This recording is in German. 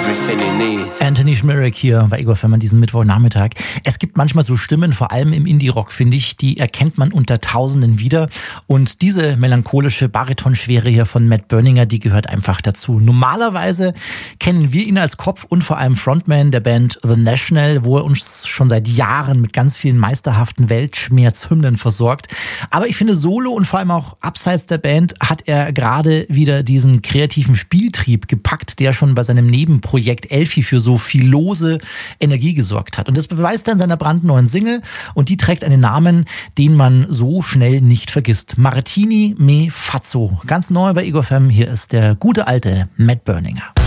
everything you need. Anthony Schmirek hier bei Ego FM an diesem Mittwochnachmittag. Es gibt manchmal so Stimmen, vor allem im Indie-Rock, finde ich, die erkennt man unter Tausenden wieder. Und diese melancholische Baritonschwere hier von Matt Berninger, die gehört einfach dazu. Normalerweise kennen wir ihn als Kopf und vor allem Frontman der Band The National, wo er uns schon seit Jahren mit ganz vielen meisterhaften Weltschmerzhymnen versorgt. Aber ich finde, solo und vor allem auch abseits der Band hat er gerade wieder diesen kreativen Spieltrieb gepackt, der schon bei seinem Nebenprojekt Elfi für so viel lose Energie gesorgt hat. Und das beweist er in seiner brandneuen Single und die trägt einen Namen, den man so schnell nicht vergisst. Martini Me Fazzo. Ganz neu bei Ego FM. Hier ist der gute alte Matt Berninger.